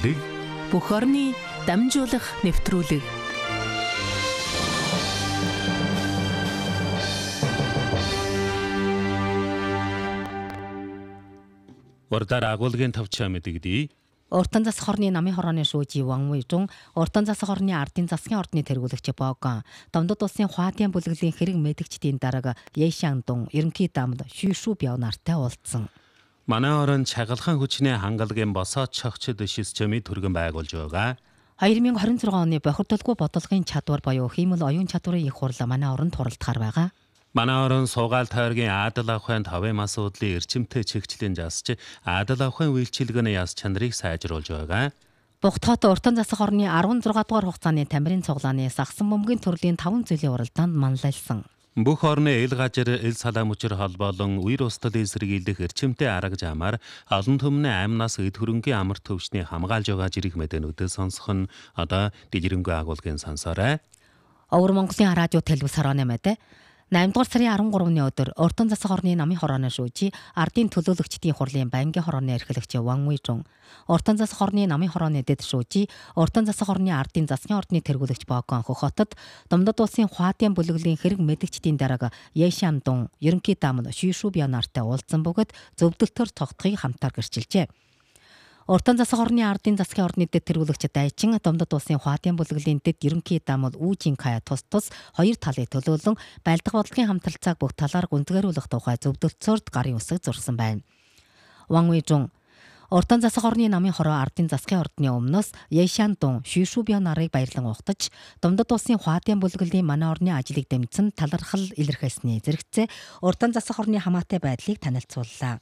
мэдээлэл бүх орны дамжуулах нэвтрүүлэг. Урдаар агуулгын тавчаа мэдэгдээ. Уртан засах орны намын хорооны шүүжи Ван Уйжун, уртан засах орны ардын засгийн ордны тэргүүлэгч Богон, Домдод улсын Хуадын бүлэглэлийн хэрэг мэдгчдийн дарга Яшандун, ерөнхий дамд Шүшу Бяо нартай уулзсан. Манай орон чагалхан хүчний хангалагын босоод чогчд шисчмийн түргэн байгуулж байгаа. 2026 оны бохирдолгүй бодлогын чадвар буюу хиймэл оюун чадварын их хурл манай оронд хуралдахаар байгаа. Манай орон суугаал тойргийн Аадал авахын тавын асуудлын эрчимтэй чигчлийн засч Аадал авахын үйлчилгээний яс чанарыг сайжруулж байгаа. Бугтхот уртан засах орны 16 дугаар хугацааны тамирын цуглааны сагсан бөмбөгийн төрлийн 5 зүйлийн уралдаанд манлайлсан. Бүх орны ил гажир ил салаа мөчр холбоолон үер устдын сэргийлэх эрчимтэй арга жамаар олон түмний амнаас эд хөрөнгийн амар төвчний хамгаалж байгаа жирэх мэдээнүүдээ сонсох нь одоо дэлгэрэнгүй агуулгын сонсоорой. Өвөр Монголын радио телевиз хорооны мэдээ 8 дугаар сарын 13-ны өдөр уртан засах орны намын хорооны шүүжи ардын төлөөлөгчдийн хурлын байнгын хорооны эрхлэгч Ван Уйжун, уртан засах орны намын хорооны дэд шүүжи уртан засах орны ардын засгийн ордны тэргүүлэгч Богон хотод Домдод улсын Хуадын бүлэглэлийн хэрэг мэдгчдийн дарга Яшандун, ерөнхий дамд Шүшу Бяо нартай уулзсан бөгөөд зөвдөлтөөр тогтхыг хамтаар гэрчилжээ. Уртан засах орны ардын засгийн ордны дэд тэргүүлэгч Дайчин, Домдод улсын Хуадын бүлэглэлийн дэд ерөнхий дамд Үжинкая тус хоёр талыг төлөөлөн байлдах бодлогын хамтралцааг бүх талаар гүнзгийрүүлэх тухай зөвдөлтөөрд гарын үсэг зурсан байна. Ван Уйжун уртан засах орны намын хороо ардын засгийн ордны өмнөөс Яшандун, Шүшу Бяо нарыг баярлан ухтаж, Домдод улсын Хуадын бүлэглэлийн манай орны ажлыг дэмжсэн талархал илэрхийлсэний зэрэгцээ уртан засах орны хамаатай байдлыг танилцууллаа.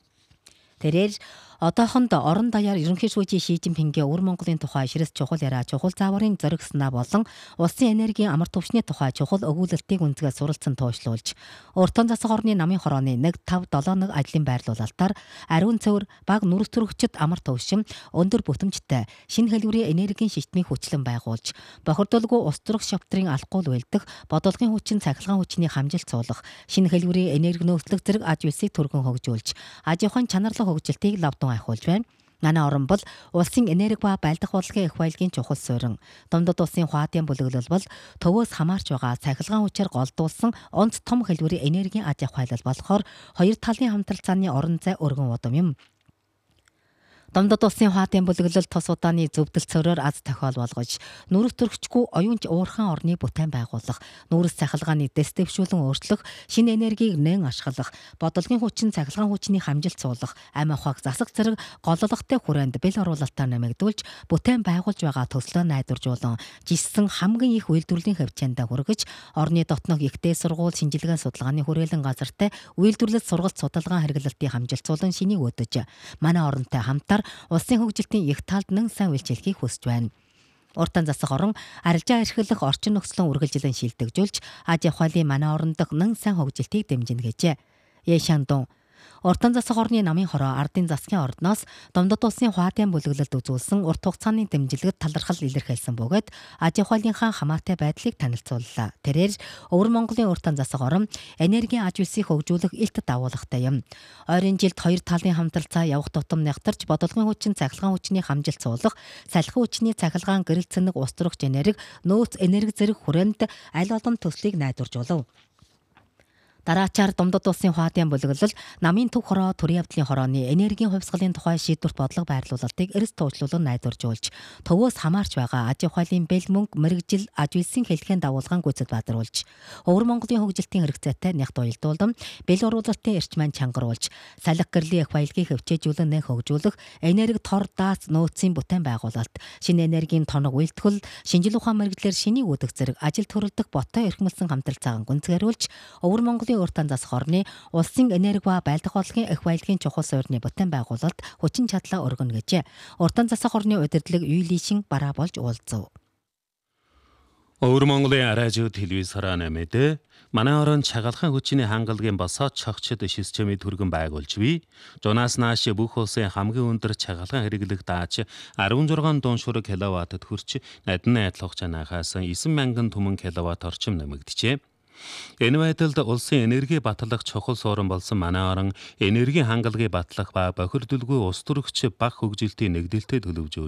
Тэрээр одоохонд орон даяар ерөнхий шүүжийн Ши Жинпингийн өвөр Монголын тухай ширэс чухал яриа чухал зааварын зоригснаа болон улсын энергийн амар төвчний тухай чухал өгүүлэлтийг үндэгээ суралцсан тооцоолж, уртан засах орны намын хорооны 1-5-7 ажлын байрлуулалтаар ариун цэвэр баг нүрс төрөгчд амар төвшин өндөр бүтэмжтэй шинэ хэлбэрийн энергийн шийтмийг хүчлэн байгуулж, бохирдолгүй ус төрөх шавтрын алхгуул уйлдах, бодлогын хүчин цахилгаан хүчний хамжилт суулгах, шинэ хэлбэрийн энерги нөөцлөх зэрэг аж үйлсийг түргэн хөгжүүлж, аж ахуйн чанарлах хөгжилтийг лавдан айхуулж байна. Манай орон бол улсын энерги ба байлдах бодлогын их баялагын чухал суурин. Домдод улсын Хуадын бүлэглэл бол төвөөс хамаарч байгаа цахилгаан хүчээр голдуулсан онц том хэлбэрийн энергийн аж ахуйлал болохоор хоёр талын хамтралцааны орон зай өргөн удам юм. Домдод улсын Хуадын бүлэглэл тус удааны зөвдөлцөөрөөр аз тохиол болгож, нүрс төрөгчгүй оюунч уурхайн орны бүтээн байгуулах, нүрс цахилгааны дэс дэвшүүлэн өөрчлөх, шинэ энергийг нэн ашиглах, бодлогын хүчин цахилгаан хүчний хамжилт суулгах, амь ахуйг засах зэрэг голлогтой хүрээнд бэл оруулалтаар нэмэгдүүлж, бүтээн байгуулж байгаа төслөө найдваржуулан, жиссэн хамгийн их үйлдвэрлэлийн хавьчаанд хүргэж, орны дотнох ихтэй сургууль шинжилгээ судалгааны хүрээлэн газартай үйлдвэрлэлт сургалт судалгаан хэрэглэлтийн хамжилтсуулан шинийг өдөж, манай оронтой хамтаар улсын хөгжилтийн их талд нэн сайн үйлчлэхийг хүсэж байна. Уртан засах орон арилжаа эрхлэх орчин нөхцөлөн үргэлжлэн шилдэгжүүлж, аж ахуйлын манай орон дахь нэн сайн хөгжилтийг дэмжинэ гэжээ. Яшандун уртан засах орны намын хороо ардын засгийн ордноос Домдод улсын Хуадын бүлэглэлд үзүүлсэн урт хугацааны дэмжлэгт талархал илэрхийлсэн бөгөөд аж ахуйлынхаа хамаатай байдлыг танилцууллаа. Тэрээр өвөр Монголын уртан засах орон энергийн аж үйлсийг хөгжүүлэх илт дагуулгатай юм. Ойрын жилд хоёр талын хамтралцаа явах тутам нягтарч, бодлогын хүчин цахилгаан хүчний хамжилт суулгах, салхи хүчний цахилгаан гэрэл цэнэг ус төрөгч энерги, нөөц энерги зэрэг хүрээнд аль олон төслийг найдваржуулав. Дараачаар Домдод улсын Хуадын бүлэглэл намын төв хороо төрийн явдлын хорооны энергийн хувьсгалын тухай шийдвэрт бодлого байрлуулалтыг эрс туучлуулан найдваржуулж, төвөөс хамаарч байгаа аж ахуйлын бэл мөнгө мэрэгжил аж үйлсийн хэлхийн дагуулгаан гүйцэд бадаруулж, өвөр Монголын хөгжилтийн хэрэгцээтэй нягт уялдуулан, бэл оруулалтын эрчмэн чангаруулж, салхи гэрлийн их баялагийг хөвчөөжүүлэн нэн хөгжүүлэх, энерги тор даац нөөцийн бүтээн байгуулалт, шинэ энергийн тоног үйлдвэрлэл, шинжил ухаан мэрэгжлэр шинийг үүдэх зэрэг ажил төрөлдөх боттой эрхмэлсэн хамтралцаагаа гүнзгийрүүлж, өвөр Монголын уртан засах орны улсын энерги ба байлдах бодлогын их баялагын чухал суурьны бүтээн байгуулалт хүчин чадлаа өргөнө гэжээ. Уртан засах орны удирдлага Юйлишин бараа болж уулзав. Өвөр Монголын радио телевиз хорооны мэдээ манай орон чагалхан хүчний хангалагын босоод чогчд шисчмийн түргэн байгуулж бий. Жунаас нааш бүх улсын хамгийн өндөр чагалхан хэрэглэх дааж 16 дуун шүрэг киловаттд хүрч надны адил хугацаанаас 9,000 түмэн киловатт орчим нэмэгдэжээ. Энэ байдалд улсын энерги батлах чухал суурин болсон манай орон энергийн хангалагыг батлах ба бохирдолгүй ус төрөгч бага хөгжилтийн нэгдэлтэд төлөвлөж